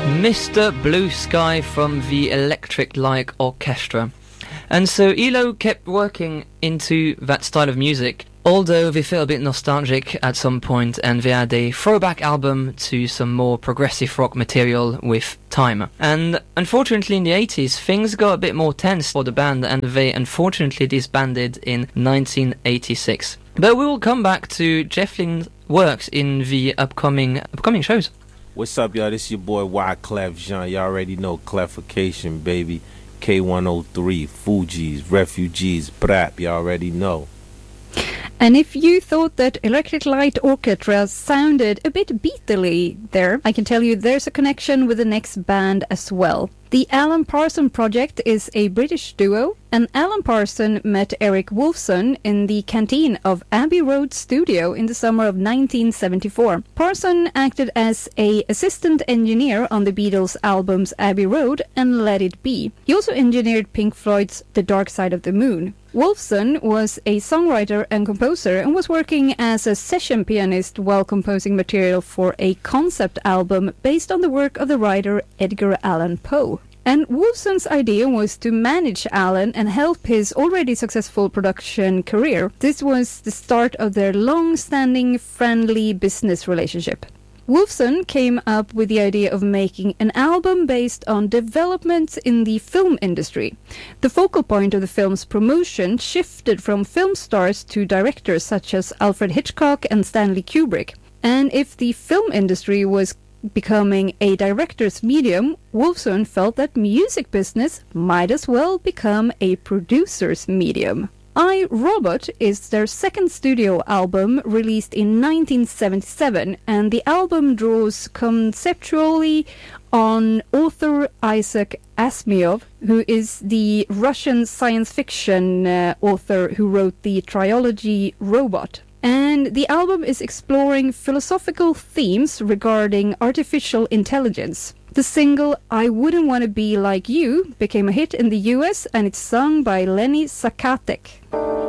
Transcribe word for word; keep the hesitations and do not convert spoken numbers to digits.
Mister Blue Sky from the Electric Light Orchestra. And so E L O kept working into that style of music, although they felt a bit nostalgic at some point, and they had a throwback album to some more progressive rock material with Time. And unfortunately in the eighties things got a bit more tense for the band, and they unfortunately disbanded in nineteen eighty-six. But we will come back to Jeff Lynne's works in the upcoming upcoming shows. What's up, y'all? This your boy Wyclef Jean. Y'all already know Clefication, baby. K one oh three, Fugees, Refugees, Brap. Y'all already know. And if you thought that Electric Light Orchestra sounded a bit Beatley there, I can tell you there's a connection with the next band as well. The Alan Parsons Project is a British duo, and Alan Parsons met Eric Woolfson in the canteen of Abbey Road Studio in the summer of nineteen seventy-four. Parsons acted as a assistant engineer on the Beatles' albums Abbey Road and Let It Be. He also engineered Pink Floyd's The Dark Side of the Moon. Wolfson was a songwriter and composer and was working as a session pianist while composing material for a concept album based on the work of the writer Edgar Allan Poe. And Wolfson's idea was to manage Allan and help his already successful production career. This was the start of their long-standing friendly business relationship. Wolfson came up with the idea of making an album based on developments in the film industry. The focal point of the film's promotion shifted from film stars to directors such as Alfred Hitchcock and Stanley Kubrick. And if the film industry was becoming a director's medium, Wolfson felt that music business might as well become a producer's medium. I, Robot is their second studio album released in nineteen seventy-seven, and the album draws conceptually on author Isaac Asimov, who is the Russian science fiction uh, author who wrote the trilogy Robot. And the album is exploring philosophical themes regarding artificial intelligence. The single I Wouldn't Want to Be Like You became a hit in the U S, and it's sung by Lenny Sakatek.